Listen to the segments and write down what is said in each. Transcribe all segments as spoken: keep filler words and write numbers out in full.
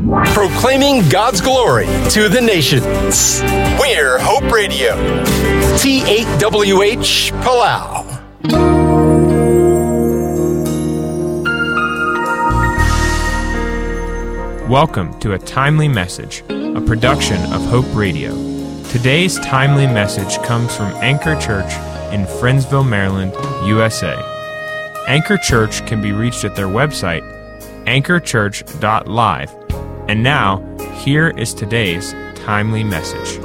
Proclaiming God's glory to the nations. We're Hope Radio. T eight W H Palau. Welcome to A Timely Message, a production of Hope Radio. Today's timely message comes from Anchor Church in Friendsville, Maryland, U S A. Anchor Church can be reached at their website, anchor church dot live. And now, here is today's timely message.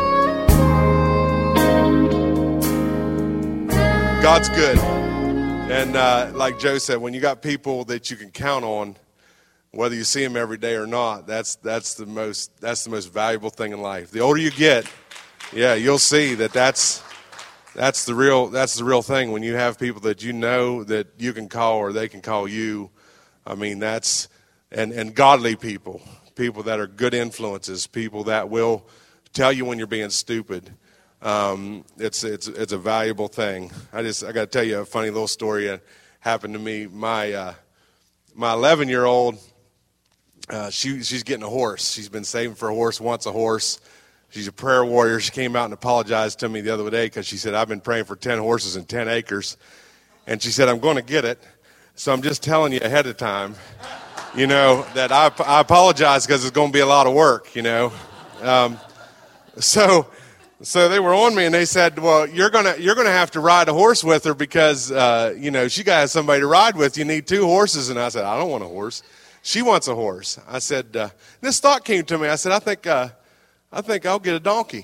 God's good. And uh, like Joe said, when you got people that you can count on, whether you see them every day or not, that's that's the most that's the most valuable thing in life. The older you get, yeah, you'll see that that's that's the real that's the real thing. When you have people that you know that you can call or they can call you, I mean that's and and godly people, people that are good influences, people that will tell you when you're being stupid. Um, it's it's it's a valuable thing. I just I got to tell you a funny little story that happened to me. My uh, my eleven-year-old. Uh, she she's getting a horse. She's been saving for a horse, wants a horse. She's a prayer warrior. She came out and apologized to me the other day because she said, I've been praying for ten horses and ten acres. And she said, I'm going to get it. So I'm just telling you ahead of time, you know, that I, I apologize because it's going to be a lot of work, you know. Um, so so they were on me and they said, well, you're going to you're gonna have to ride a horse with her because, uh, you know, she got somebody to ride with. You need two horses. And I said, I don't want a horse. She wants a horse. I said, uh, this thought came to me. I said, I think uh, I think I'll get a donkey.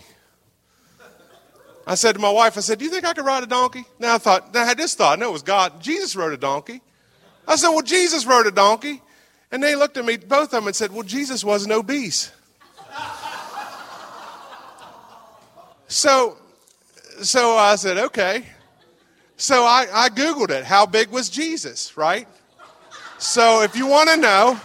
I said to my wife, I said, do you think I could ride a donkey? Now I thought, now I had this thought. No, it was God. Jesus rode a donkey. I said, well, Jesus rode a donkey. And they looked at me, both of them, and said, well, Jesus wasn't obese. so, so I said, okay. So I, I Googled it. How big was Jesus, right? So if you want to know,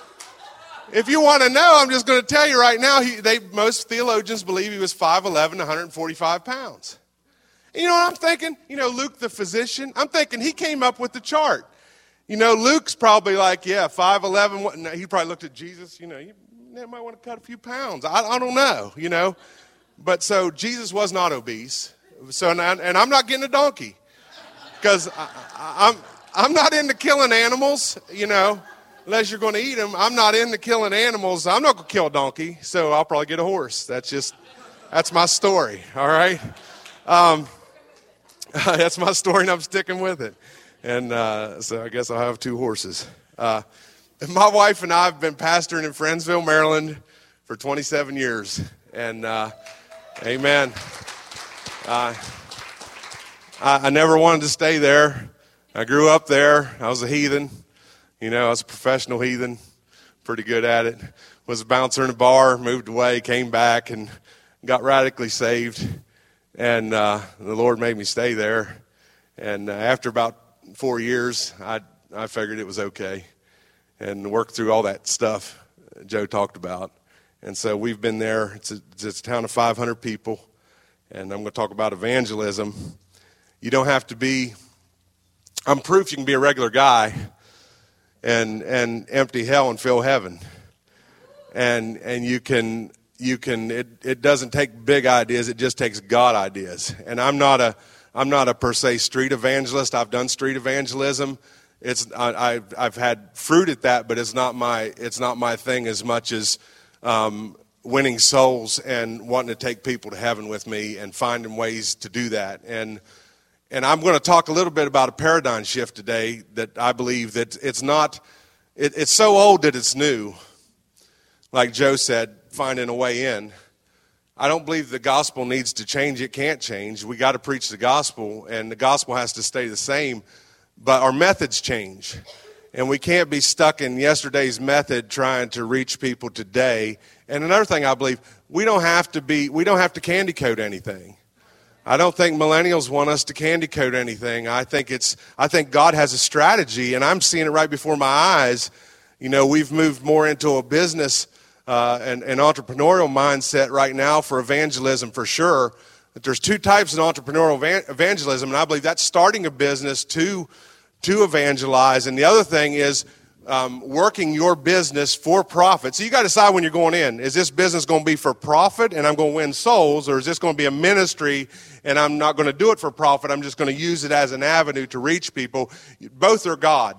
if you want to know, I'm just going to tell you right now, he, they, most theologians believe he was five eleven, one hundred forty-five pounds. And you know what I'm thinking? You know, Luke the physician, I'm thinking he came up with the chart. You know, Luke's probably like, yeah, five eleven, what, no, he probably looked at Jesus, you know, you, you might want to cut a few pounds. I, I don't know, you know. But so Jesus was not obese. So and, I, and I'm not getting a donkey because I, I, I'm... I'm not into killing animals, you know, unless you're going to eat them. I'm not into killing animals. I'm not going to kill a donkey, so I'll probably get a horse. That's just, that's my story, all right? Um, that's my story, and I'm sticking with it. And uh, so I guess I'll have two horses. Uh, my wife and I have been pastoring in Friendsville, Maryland for twenty-seven years. And uh, amen. Uh, I, I never wanted to stay there. I grew up there. I was a heathen. You know, I was a professional heathen, pretty good at it. Was a bouncer in a bar, moved away, came back, and got radically saved. And uh, the Lord made me stay there. And uh, after about four years, I I figured it was okay and worked through all that stuff Joe talked about. And so we've been there. It's a, it's a town of five hundred people. And I'm going to talk about evangelism. You don't have to be... I'm proof you can be a regular guy and and empty hell and fill heaven. And and you can you can it, it doesn't take big ideas, it just takes God ideas. And I'm not a I'm not a per se street evangelist. I've done street evangelism. It's I, I've I've had fruit at that, but it's not my it's not my thing as much as um, winning souls and wanting to take people to heaven with me and finding ways to do that. And And I'm going to talk a little bit about a paradigm shift today that I believe that it's not, it, it's so old that it's new. Like Joe said, finding a way in. I don't believe the gospel needs to change. It can't change. We got to preach the gospel, and the gospel has to stay the same. But our methods change. And we can't be stuck in yesterday's method trying to reach people today. And another thing I believe, we don't have to be, we don't have to candy coat anything. I don't think millennials want us to candy coat anything. I think it's, I think God has a strategy, and I'm seeing it right before my eyes. You know, we've moved more into a business uh, and an entrepreneurial mindset right now for evangelism for sure. But there's two types of entrepreneurial evangelism, and I believe that's starting a business to to evangelize. And the other thing is um, working your business for profit. So you got to decide when you're going in. Is this business going to be for profit and I'm going to win souls, or is this going to be a ministry and I'm not going to do it for profit? I'm just going to use it as an avenue to reach people. Both are God.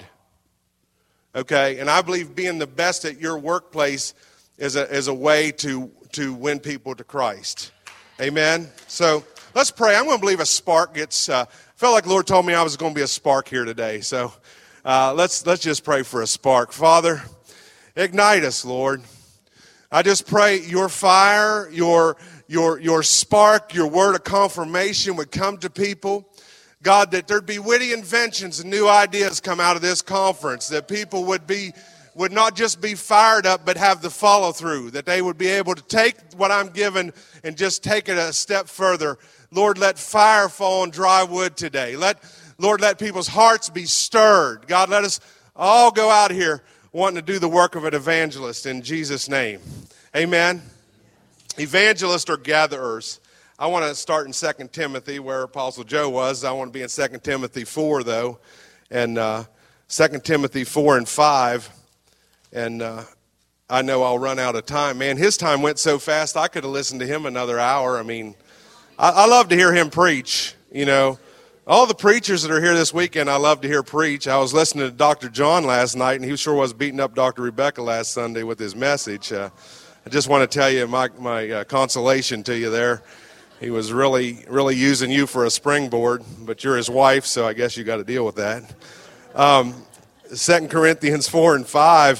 Okay? And I believe being the best at your workplace is a, is a way to, to win people to Christ. Amen? So let's pray. I'm going to believe a spark gets, uh, I felt like the Lord told me I was going to be a spark here today. So uh, let's, let's just pray for a spark. Father, ignite us, Lord. I just pray your fire, your, your, your spark, your word of confirmation would come to people. God, that there'd be witty inventions and new ideas come out of this conference, that people would be would not just be fired up, but have the follow through, that they would be able to take what I'm given and just take it a step further. Lord, let fire fall on dry wood today. Let, Lord, let people's hearts be stirred. God, let us all go out here wanting to do the work of an evangelist in Jesus' name. Amen. Evangelists are gatherers. I want to start in Second Timothy where Apostle Joe was. I want to be in Second Timothy four, though. And uh, Second Timothy four and five. And uh, I know I'll run out of time. Man, his time went so fast, I could have listened to him another hour. I mean, I, I love to hear him preach, you know. All the preachers that are here this weekend, I love to hear preach. I was listening to Doctor John last night, and he sure was beating up Doctor Rebecca last Sunday with his message. Uh, I just want to tell you my, my uh, consolation to you there. He was really, really using you for a springboard, but you're his wife, so I guess you got to deal with that. Um, Second Corinthians four and five,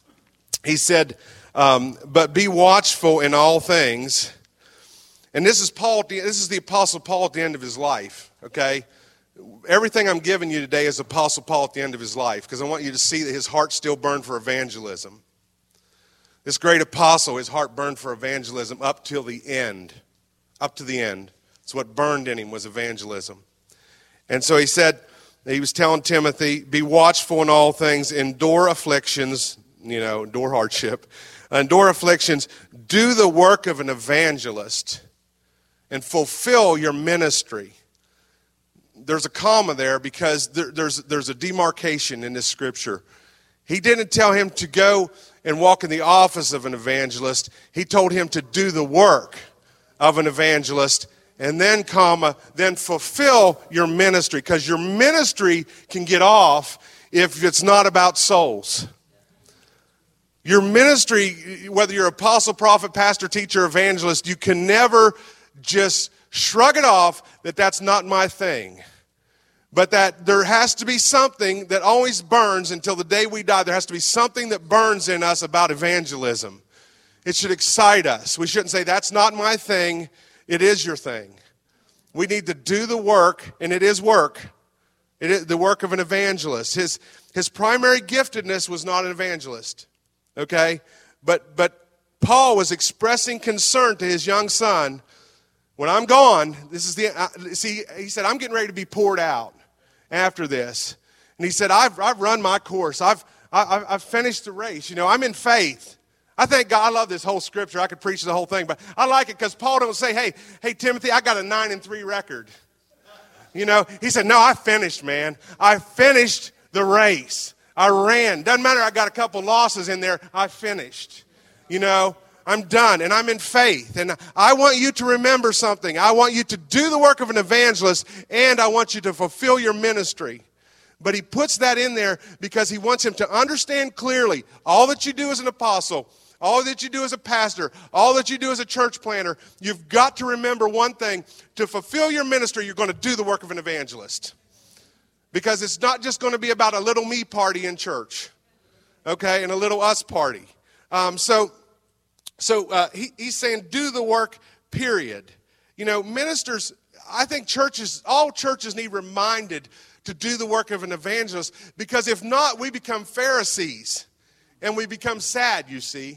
he said, um, but be watchful in all things. And this is Paul. This is the Apostle Paul at the end of his life, okay? Everything I'm giving you today is Apostle Paul at the end of his life, because I want you to see that his heart still burned for evangelism. This great apostle, his heart burned for evangelism up till the end. Up to the end. It's what burned in him was evangelism. And so he said, he was telling Timothy, be watchful in all things, endure afflictions, you know, endure hardship, endure afflictions, do the work of an evangelist, and fulfill your ministry. There's a comma there because there, there's, there's a demarcation in this scripture. He didn't tell him to go and walk in the office of an evangelist. He told him to do the work of an evangelist, and then, comma, then fulfill your ministry, because your ministry can get off if it's not about souls. Your ministry, whether you're apostle, prophet, pastor, teacher, evangelist, you can never just shrug it off that that's not my thing. But that there has to be something that always burns until the day we die. There has to be something that burns in us about evangelism. It should excite us. We shouldn't say, that's not my thing. It is your thing. We need to do the work, and it is work. It is the work of an evangelist. His, his primary giftedness was not an evangelist, okay? But, but Paul was expressing concern to his young son, when I'm gone, this is the, uh, see, he said, I'm getting ready to be poured out after this. And he said, I've, I've run my course. I've, I, I've finished the race. You know, I'm in faith. I thank God. I love this whole scripture. I could preach the whole thing, but I like it because Paul don't say, hey, hey, Timothy, I got a nine and three record. You know, he said, no, I finished, man. I finished the race. I ran. Doesn't matter. I got a couple losses in there. I finished. You know, I'm done, and I'm in faith. And I want you to remember something. I want you to do the work of an evangelist, and I want you to fulfill your ministry. But he puts that in there because he wants him to understand clearly all that you do as an apostle, all that you do as a pastor, all that you do as a church planter, you've got to remember one thing. To fulfill your ministry, you're going to do the work of an evangelist. Because it's not just going to be about a little me party in church, okay, and a little us party. Um, so so uh, he, he's saying do the work, period. You know, ministers, I think churches, all churches need reminded to do the work of an evangelist, because if not, we become Pharisees and we become sad, you see.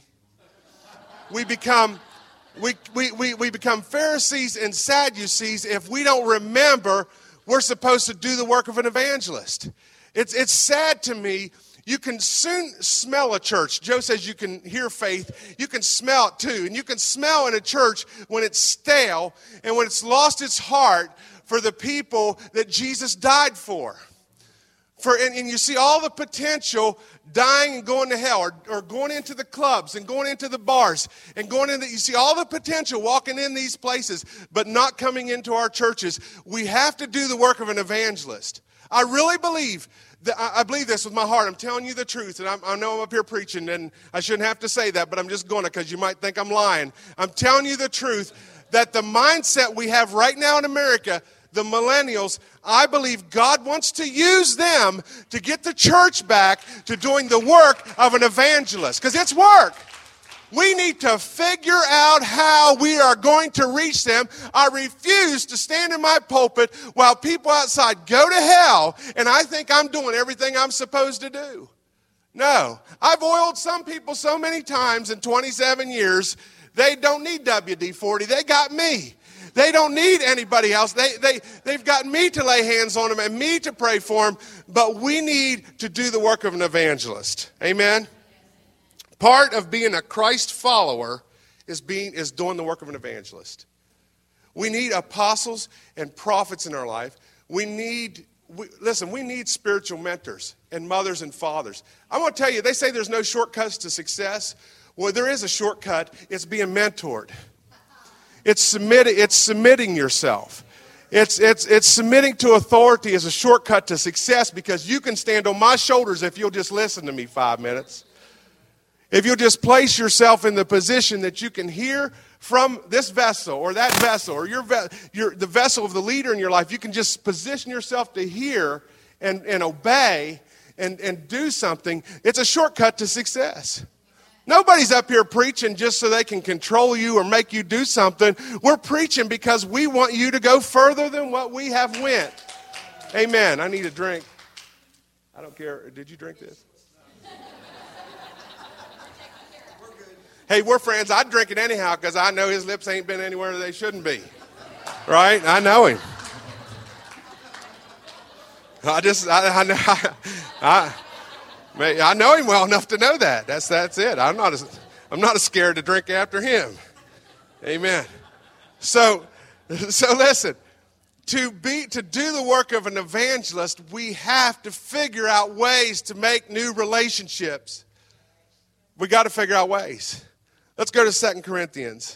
We become we, we, we, we become Pharisees and Sadducees if we don't remember we're supposed to do the work of an evangelist. It's, it's sad to me. You can soon smell a church. Joe says you can hear faith. You can smell it too. And you can smell in a church when it's stale and when it's lost its heart for the people that Jesus died for. For, and, and you see all the potential dying and going to hell, or, or going into the clubs and going into the bars and going into, you see all the potential walking in these places, but not coming into our churches. We have to do the work of an evangelist. I really believe that, I, I believe this with my heart. I'm telling you the truth, and I'm, I know I'm up here preaching, and I shouldn't have to say that, but I'm just going to, because you might think I'm lying. I'm telling you the truth, that the mindset we have right now in America, the millennials, I believe God wants to use them to get the church back to doing the work of an evangelist. Because it's work. We need to figure out how we are going to reach them. I refuse to stand in my pulpit while people outside go to hell and I think I'm doing everything I'm supposed to do. No. I've oiled some people so many times in twenty-seven years, they don't need W D forty. They got me. They don't need anybody else. They, they, they've got me to lay hands on them and me to pray for them, but we need to do the work of an evangelist. Amen? Part of being a Christ follower is being is doing the work of an evangelist. We need apostles and prophets in our life. We need, we, listen, we need spiritual mentors and mothers and fathers. I'm going to tell you, they say there's no shortcuts to success. Well, there is a shortcut. It's being mentored. It's submitting, it's submitting yourself. It's, it's, it's submitting to authority as a shortcut to success, because you can stand on my shoulders if you'll just listen to me five minutes. If you'll just place yourself in the position that you can hear from this vessel or that vessel, or your, your, the vessel of the leader in your life, you can just position yourself to hear and, and obey and, and do something. It's a shortcut to success. Nobody's up here preaching just so they can control you or make you do something. We're preaching because we want you to go further than what we have went. Amen. I need a drink. I don't care. Did you drink this? Hey, we're friends. I'd drink it anyhow because I know his lips ain't been anywhere they shouldn't be. Right? I know him. I just, I, I know, I, I I know him well enough to know that. That's that's it. I'm not as I'm not as scared to drink after him. Amen. So so listen, to be to do the work of an evangelist, we have to figure out ways to make new relationships. We got to figure out ways. Let's go to Second Corinthians.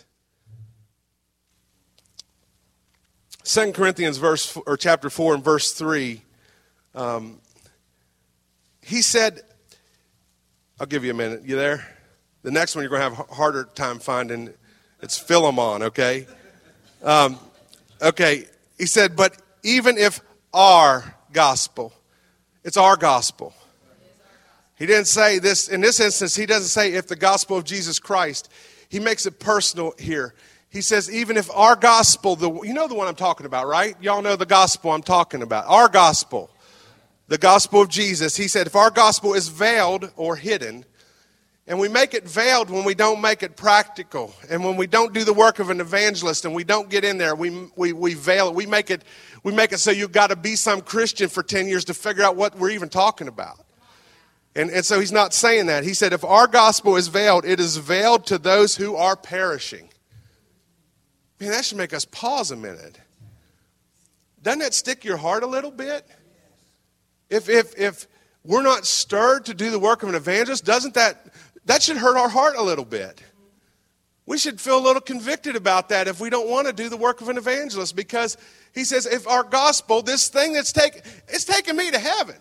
Second Corinthians verse or chapter four and verse three. Um, He said, I'll give you a minute. You there? The next one you're going to have a harder time finding. It's Philemon, okay? Um, okay. He said, but even if our gospel, it's our gospel. He didn't say this, in this instance, he doesn't say if the gospel of Jesus Christ. He makes it personal here. He says, even if our gospel, the you know the one I'm talking about, right? Y'all know the gospel I'm talking about. Our gospel. The gospel of Jesus. He said, if our gospel is veiled or hidden, and we make it veiled when we don't make it practical, and when we don't do the work of an evangelist, and we don't get in there, we we we veil it. We make it we make it so you've got to be some Christian for ten years to figure out what we're even talking about. And, and so he's not saying that. He said, if our gospel is veiled, it is veiled to those who are perishing. Man, that should make us pause a minute. Doesn't that stick your heart a little bit? If if if we're not stirred to do the work of an evangelist, doesn't that, that should hurt our heart a little bit. We should feel a little convicted about that if we don't want to do the work of an evangelist, because he says, if our gospel, this thing that's taking, it's taking me to heaven.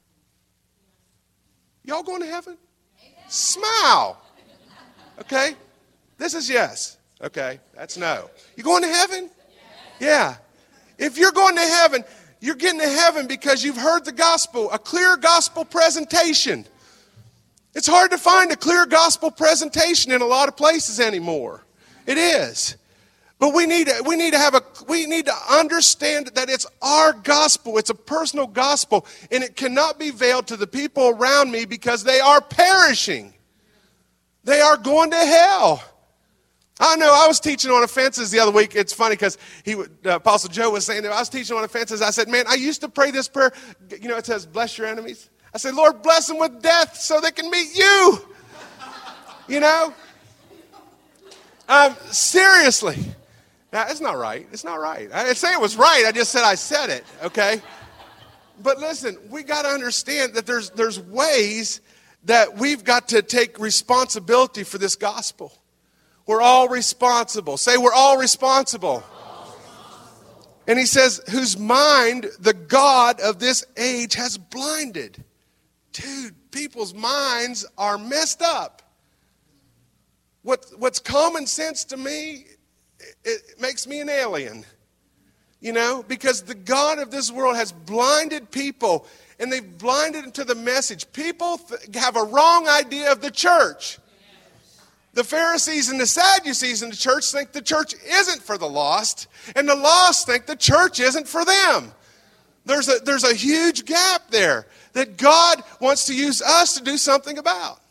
Y'all going to heaven? Smile. Okay? This is yes. Okay, that's no. You going to heaven? Yeah. If you're going to heaven, you're getting to heaven because you've heard the gospel, a clear gospel presentation. It's hard to find a clear gospel presentation in a lot of places anymore. It is. But we need to, we need to have a we need to understand that it's our gospel. It's a personal gospel, and it cannot be veiled to the people around me because they are perishing. They are going to hell. I know, I was teaching on offenses the other week. It's funny because he, uh, Apostle Joe was saying that I was teaching on offenses. I said, man, I used to pray this prayer. You know, it says, bless your enemies. I said, Lord, bless them with death so they can meet you. You know? Um, seriously. Now, it's not right. It's not right. I didn't say it was right. I just said I said it, okay? But listen, we got to understand that there's there's ways that we've got to take responsibility for this gospel. We're all responsible. Say, we're all responsible. And he says, whose mind the God of this age has blinded. Dude, people's minds are messed up. What, what's common sense to me, it makes me an alien. You know, because the God of this world has blinded people, and they've blinded them to the message. People th- have a wrong idea of the church. The Pharisees and the Sadducees in the church think the church isn't for the lost, and the lost think the church isn't for them. There's a, there's a huge gap there that God wants to use us to do something about.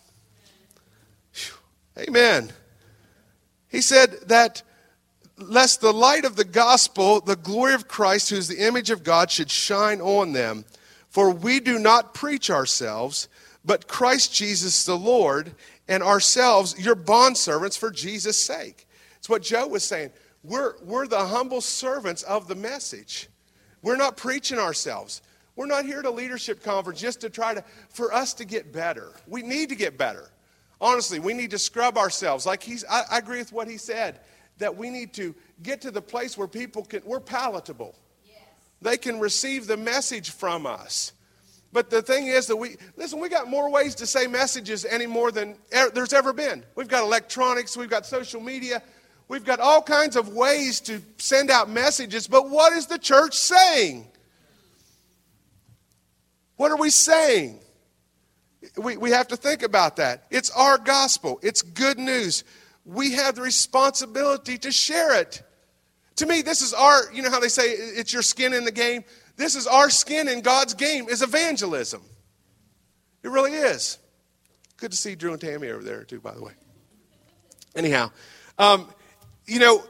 Whew. Amen. He said that lest the light of the gospel, the glory of Christ, who is the image of God, should shine on them. For we do not preach ourselves, but Christ Jesus the Lord, and ourselves your bondservants for Jesus' sake. It's what Joe was saying. We're, we're the humble servants of the message. We're not preaching ourselves. We're not here at a leadership conference just to try to, for us to get better. We need to get better. Honestly, we need to scrub ourselves. Like he's, I, I agree with what he said, that we need to get to the place where people can, we're palatable. Yes. They can receive the message from us. But the thing is that we, listen, we got more ways to say messages anymore than er, there's ever been. We've got electronics, we've got social media, we've got all kinds of ways to send out messages. But what is the church saying? What are we saying? We, we have to think about that. It's our gospel. It's good news. We have the responsibility to share it. To me, this is our, you know how they say it's your skin in the game? This is our skin in God's game, is evangelism. It really is. Good to see Drew and Tammy over there too, by the way. Anyhow, um, you know,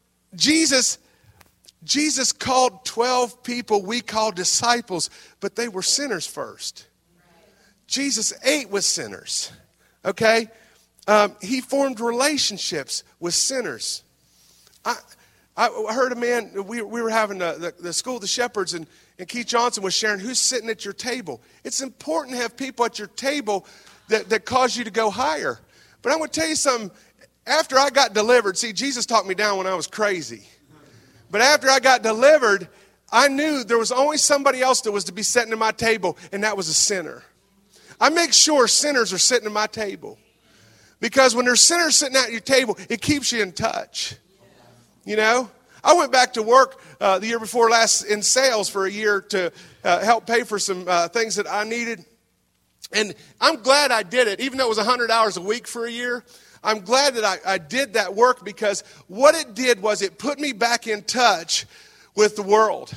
Jesus, Jesus called twelve people we call disciples, but they were sinners first. Jesus ate with sinners, okay? Um, he formed relationships with sinners. I I heard a man, we, we were having the, the, the School of the Shepherds, and, and Keith Johnson was sharing who's sitting at your table. It's important to have people at your table that, that cause you to go higher. But I'm going to tell you something. After I got delivered, see, Jesus talked me down when I was crazy. But after I got delivered, I knew there was only somebody else that was to be sitting at my table, and that was a sinner. I make sure sinners are sitting at my table. Because when there's sinners sitting at your table, it keeps you in touch. You know, I went back to work uh, the year before last in sales for a year to uh, help pay for some uh, things that I needed. And I'm glad I did it, even though it was one hundred hours a week for a year. I'm glad that I, I did that work, because what it did was it put me back in touch with the world.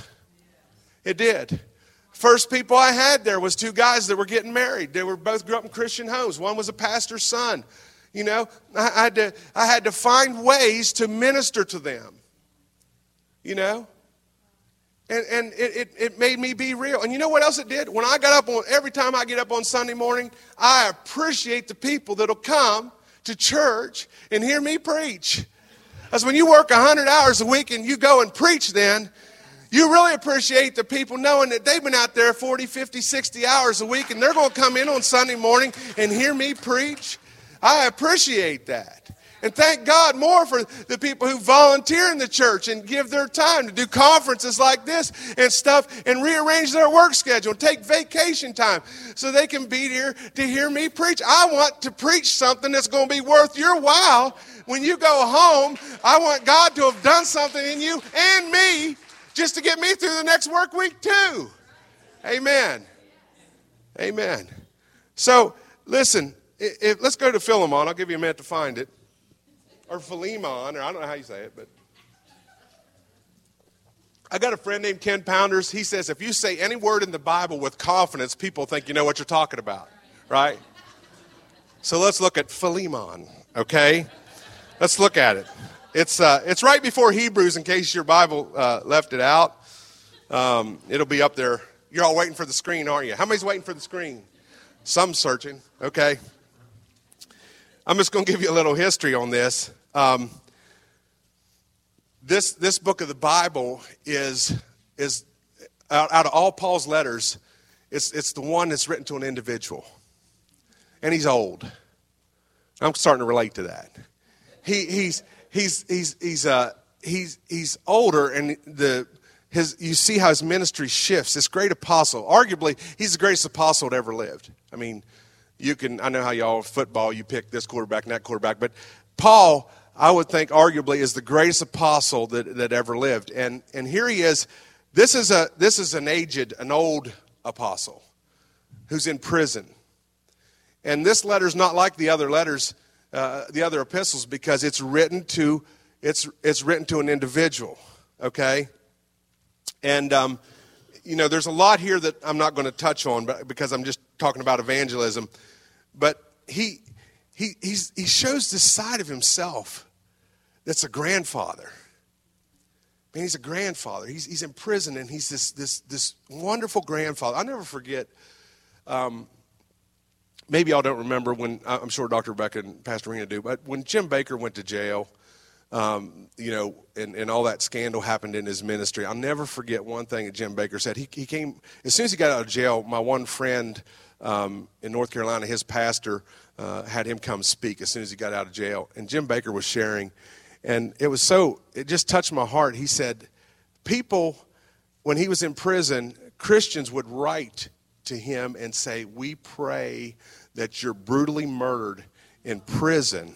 It did. First people I had there was two guys that were getting married. They were both grew up in Christian homes. One was a pastor's son. You know, I had to I had to find ways to minister to them. You know? And and it, it, it made me be real. And you know what else it did? When I got up on, every time I get up on Sunday morning, I appreciate the people that'll come to church and hear me preach. Because when you work one hundred hours a week and you go and preach then, you really appreciate the people knowing that they've been out there forty, fifty, sixty hours a week, and they're going to come in on Sunday morning and hear me preach. I appreciate that. And thank God more for the people who volunteer in the church and give their time to do conferences like this and stuff and rearrange their work schedule and take vacation time so they can be here to hear me preach. I want to preach something that's going to be worth your while. When you go home, I want God to have done something in you and me just to get me through the next work week too. Amen. Amen. So, listen. If, let's go to Philemon. I'll give you a minute to find it. Or Philemon, or I don't know how you say it, but I got a friend named Ken Pounders. He says if you say any word in the Bible with confidence, people think you know what you're talking about, right? So let's look at Philemon, okay? Let's look at it. It's uh, it's right before Hebrews, in case your Bible uh, left it out. Um, it'll be up there. You're all waiting for the screen, aren't you? How many's waiting for the screen? Some searching, okay? I'm just going to give you a little history on this. Um, this this book of the Bible is is out, out of all Paul's letters, it's, it's the one that's written to an individual. And he's old. I'm starting to relate to that. He, he's, he's, he's, he's, uh, he's, he's older, and the, his, you see how his ministry shifts. This great apostle, arguably, he's the greatest apostle that ever lived. I mean, you can, I know how y'all football, you pick this quarterback and that quarterback, but Paul, I would think, arguably, is the greatest apostle that, that ever lived. And, and here he is. This is a, this is an aged, an old apostle who's in prison. And this letter's not like the other letters, uh, the other epistles, because it's written to it's it's written to an individual. Okay, and um, you know, there's a lot here that I'm not going to touch on, but because I'm just talking about evangelism. But he he he's, he shows this side of himself that's a grandfather. I mean, he's a grandfather. He's he's in prison, and he's this this this wonderful grandfather. I'll never forget. Um, Maybe y'all don't remember when, I'm sure Doctor Rebecca and Pastor Rena do, but when Jim Bakker went to jail, um, you know, and, and all that scandal happened in his ministry, I'll never forget one thing that Jim Bakker said. He, he came, as soon as he got out of jail, my one friend um, in North Carolina, his pastor, uh, had him come speak as soon as he got out of jail. And Jim Bakker was sharing, and it was so, it just touched my heart. He said, people, when he was in prison, Christians would write to him and say, we pray that you're brutally murdered in prison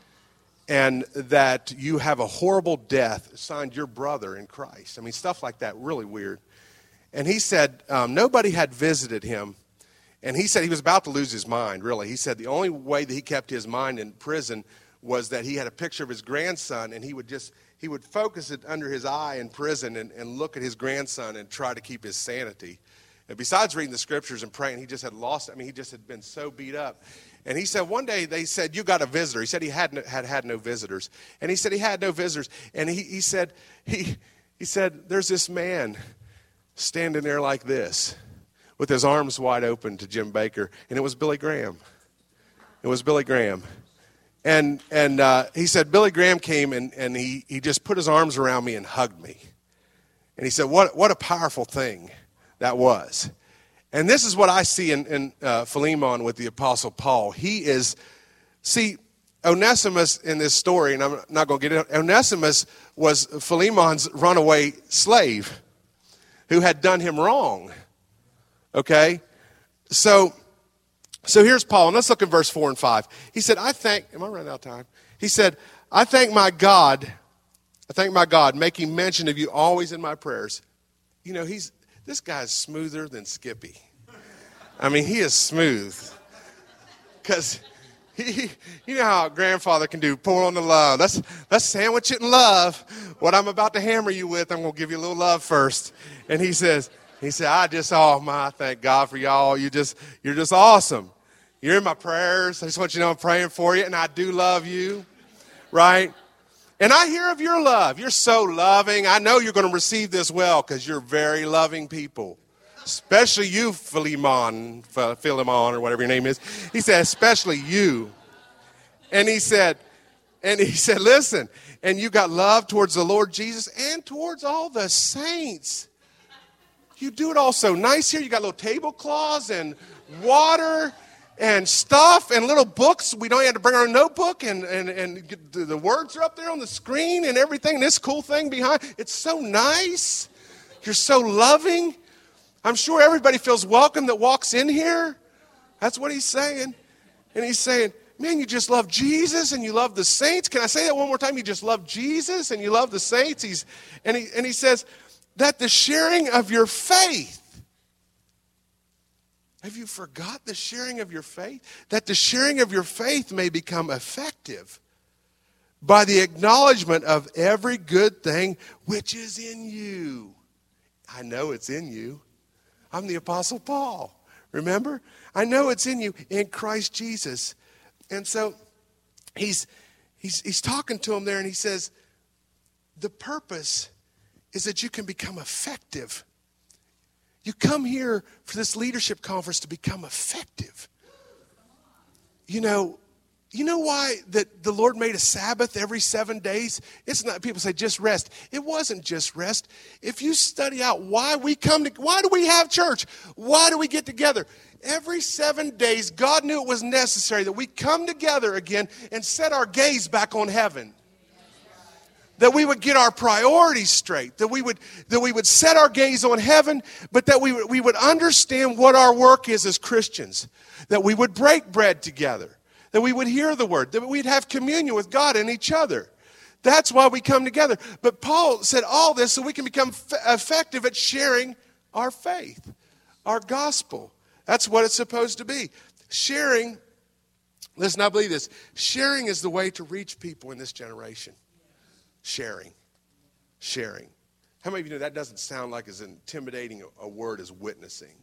and that you have a horrible death, signed your brother in Christ. I mean, stuff like that, really weird. And he said um, nobody had visited him, and he said he was about to lose his mind, really. He said the only way that he kept his mind in prison was that he had a picture of his grandson, and he would just, he would focus it under his eye in prison and, and look at his grandson and try to keep his sanity. And besides reading the scriptures and praying, he just had lost, I mean, he just had been so beat up. And he said one day they said, you got a visitor. He said he had no, had, had no visitors. And he said he had no visitors. And he, he said, he, he said, there's this man standing there like this with his arms wide open to Jim Bakker. And it was Billy Graham. It was Billy Graham. And and uh, he said, Billy Graham came and, and he, he just put his arms around me and hugged me. And he said, what, what a powerful thing that was. And this is what I see in, in uh, Philemon with the Apostle Paul. He is, see, Onesimus in this story, and I'm not going to get it, Onesimus was Philemon's runaway slave who had done him wrong. Okay? So, so here's Paul, and let's look at verse four and five. He said, I thank, am I running out of time? He said, I thank my God, I thank my God, making mention of you always in my prayers. You know, he's, this guy's smoother than Skippy. I mean, he is smooth. Because, he, you know how a grandfather can do, pour on the love. Let's, let's sandwich it in love. What I'm about to hammer you with, I'm going to give you a little love first. And he says, he said, I just, oh my, thank God for y'all. You just, you're just awesome. You're in my prayers. I just want you to know I'm praying for you, and I do love you, right? And I hear of your love. You're so loving. I know you're going to receive this well because you're very loving people. Especially you, Philemon, Philemon, or whatever your name is. He said, especially you. And he said, and he said, listen, and you got love towards the Lord Jesus and towards all the saints. You do it all so nice here. You got little tablecloths and water and stuff and little books. We don't have to bring our notebook, and, and, and get the, the words are up there on the screen and everything. This cool thing behind. It's so nice. You're so loving. I'm sure everybody feels welcome that walks in here. That's what he's saying. And he's saying, man, you just love Jesus and you love the saints. Can I say that one more time? You just love Jesus and you love the saints. He's, and, he, and he says that the sharing of your faith. Have you forgot the sharing of your faith? That the sharing of your faith may become effective by the acknowledgement of every good thing which is in you. I know it's in you. I'm the Apostle Paul. Remember? I know it's in you in Christ Jesus. And so he's he's he's talking to him there, and he says, the purpose is that you can become effective. You come here for this leadership conference to become effective. You know, You know why that the Lord made a Sabbath every seven days? It's not, people say just rest. It wasn't just rest. If you study out why we come to, why do we have church? Why do we get together? Every seven days, God knew it was necessary that we come together again and set our gaze back on heaven. That we would get our priorities straight. That we would, that we would set our gaze on heaven, but that we would, we would understand what our work is as Christians. That we would break bread together. That we would hear the word, that we'd have communion with God and each other. That's why we come together. But Paul said all this so we can become f- effective at sharing our faith, our gospel. That's what it's supposed to be. Sharing, listen, I believe this. Sharing is the way to reach people in this generation. Sharing. Sharing. How many of you know that doesn't sound like as intimidating a word as witnessing?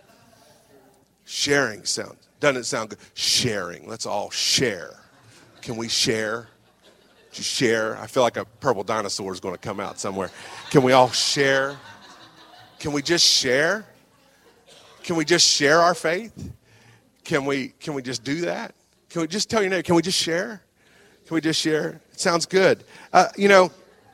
Sharing sound doesn't sound good. Sharing. Let's all share. Can we share? Just share. I feel like a purple dinosaur is going to come out somewhere. Can we all share? Can we just share? Can we just share our faith? Can we can we just do that? Can we just tell your neighbor, can we just share? Can we just share? It sounds good. Uh, you know,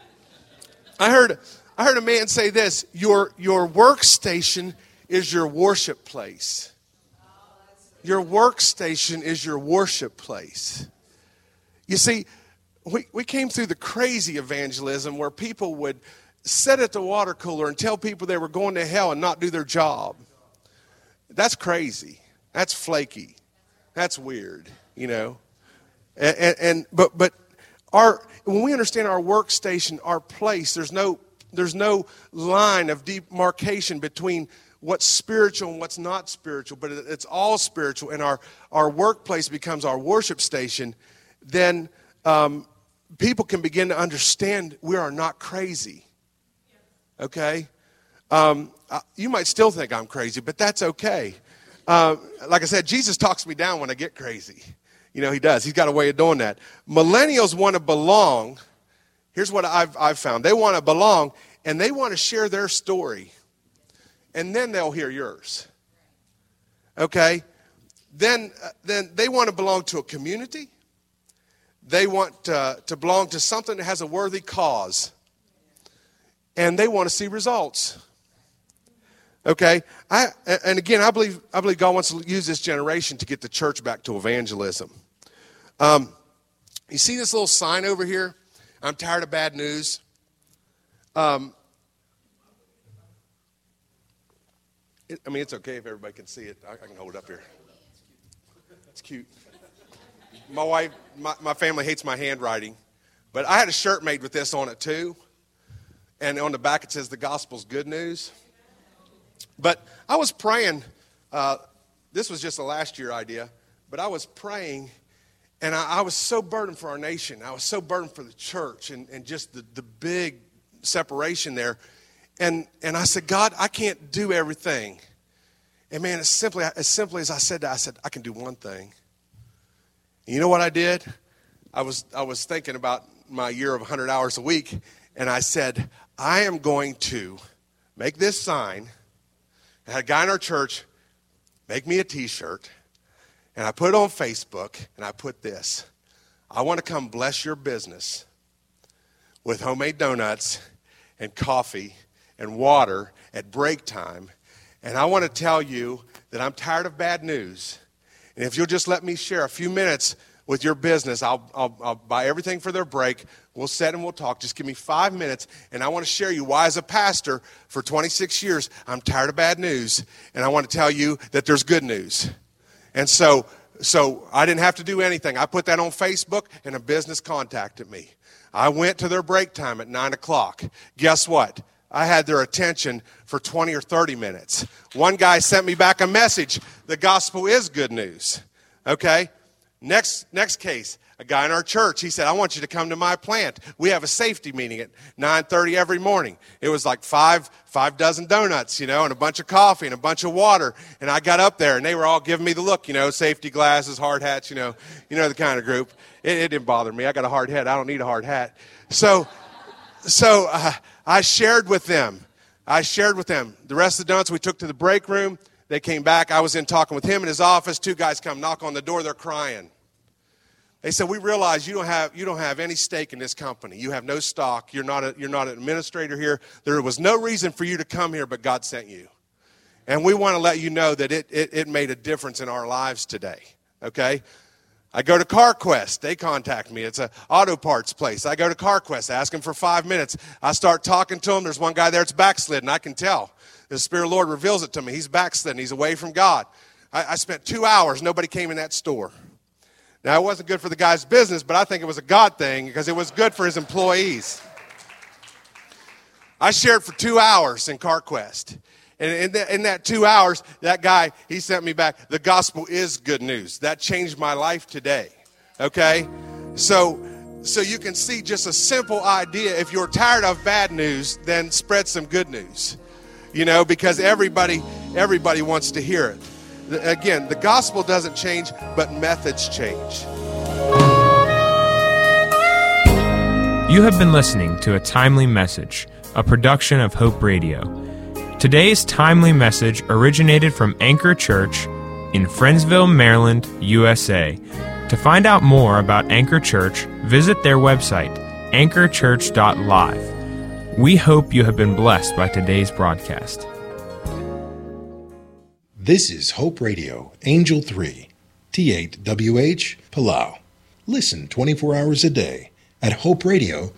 I heard I heard a man say this, your your workstation is your worship place. Your workstation is your worship place. You see, we, we came through the crazy evangelism where people would sit at the water cooler and tell people they were going to hell and not do their job. That's crazy. That's flaky. That's weird, you know. And, and, and but but our when we understand our workstation, our place, there's no there's no line of demarcation between what's spiritual and what's not spiritual, but it's all spiritual, and our, our workplace becomes our worship station, then um, people can begin to understand we are not crazy. Okay? Um, you might still think I'm crazy, but that's okay. Uh, like I said, Jesus talks me down when I get crazy. You know, he does. He's got a way of doing that. Millennials want to belong. Here's what I've, I've found. They want to belong, and they want to share their story. And then they'll hear yours. Okay? Then, uh, then they want to belong to a community. They want uh, to belong to something that has a worthy cause. And they want to see results. Okay? I and again, I believe I believe God wants to use this generation to get the church back to evangelism. Um, you see this little sign over here? I'm tired of bad news. Um, it, I mean, it's okay if everybody can see it. I, I can hold it up here. It's cute. My wife, my, my family hates my handwriting, but I had a shirt made with this on it too. And on the back it says the gospel's good news. But I was praying, uh, this was just a last year idea, but I was praying, and I, I was so burdened for our nation. I was so burdened for the church and, and just the, the big separation there. And and I said, God, I can't do everything. And man, as simply, as simply as I said that, I said, I can do one thing. And you know what I did? I was I was thinking about my year of one hundred hours a week, and I said, I am going to make this sign. I had a guy in our church make me a T-shirt, and I put it on Facebook, and I put this: I want to come bless your business with homemade donuts and coffee and water at break time, and I want to tell you that I'm tired of bad news, and if you'll just let me share a few minutes with your business, I'll, I'll, I'll buy everything for their break. We'll sit and we'll talk. Just give me five minutes, and I want to share you why, as a pastor for twenty-six years, I'm tired of bad news, and I want to tell you that there's good news. And so, so I didn't have to do anything. I put that on Facebook, and a business contacted me. I went to their break time at nine o'clock. Guess what? I had their attention for twenty or thirty minutes. One guy sent me back a message. The gospel is good news. Okay? Next next case, a guy in our church, he said, I want you to come to my plant. We have a safety meeting at nine thirty every morning. It was like five, five dozen donuts, you know, and a bunch of coffee and a bunch of water. And I got up there, and they were all giving me the look, you know, safety glasses, hard hats, you know, you know the kind of group. It, it didn't bother me. I got a hard hat. I don't need a hard hat. So, so uh, I shared with them. I shared with them. The rest of the donuts we took to the break room. They came back. I was in talking with him in his office. Two guys come knock on the door. They're crying. They said, we realize you don't have you don't have any stake in this company. You have no stock. You're not a, you're not an administrator here. There was no reason for you to come here, but God sent you. And we want to let you know that it it, it made a difference in our lives today. Okay? I go to CarQuest. They contact me. It's an auto parts place. I go to CarQuest, ask them for five minutes. I start talking to them. There's one guy there that's backslidden. I can tell. The Spirit of the Lord reveals it to me. He's backslidden. He's away from God. I, I spent two hours. Nobody came in that store. Now, it wasn't good for the guy's business, but I think it was a God thing because it was good for his employees. I shared for two hours in CarQuest. And in, the, in that two hours, that guy, he sent me back, the gospel is good news. That changed my life today, okay? So, so you can see just a simple idea. If you're tired of bad news, then spread some good news, you know, because everybody, everybody wants to hear it. Again, the gospel doesn't change, but methods change. You have been listening to a timely message, a production of Hope Radio. Today's timely message originated from Anchor Church in Friendsville, Maryland, U S A. To find out more about Anchor Church, visit their website, anchor church dot live. We hope you have been blessed by today's broadcast. This is Hope Radio, Angel three, T eight W H, Palau. Listen twenty-four hours a day at hope radio